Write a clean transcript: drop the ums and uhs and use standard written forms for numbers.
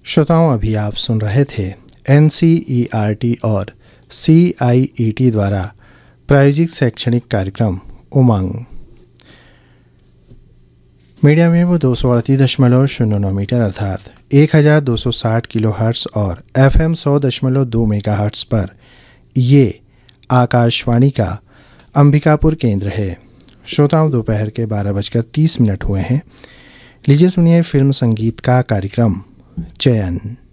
श्रोताओं, अभी आप सुन रहे थे NCERT और CIET द्वारा प्रायोजित शैक्षणिक कार्यक्रम उमंग। मीडियम वेव 238.09 मीटर अर्थात 1260 किलोहर्ट्ज़ और FM 100.2 मेगाहर्ट्ज़ पर ये आकाशवाणी का अंबिकापुर केंद्र है। श्रोताओं, दोपहर के 12:30 हुए हैं। लीजिए सुनिए फिल्म संगीत का कार्यक्रम चयन।